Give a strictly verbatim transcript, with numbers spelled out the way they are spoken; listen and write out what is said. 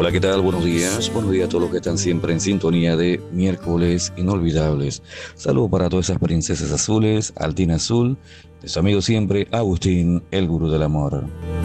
Hola, ¿qué tal? Buenos días. Buenos días a todos los que están siempre en sintonía de miércoles inolvidables. Saludos para todas esas princesas azules, Altina Azul, de su amigo siempre, Agustín, el gurú del amor.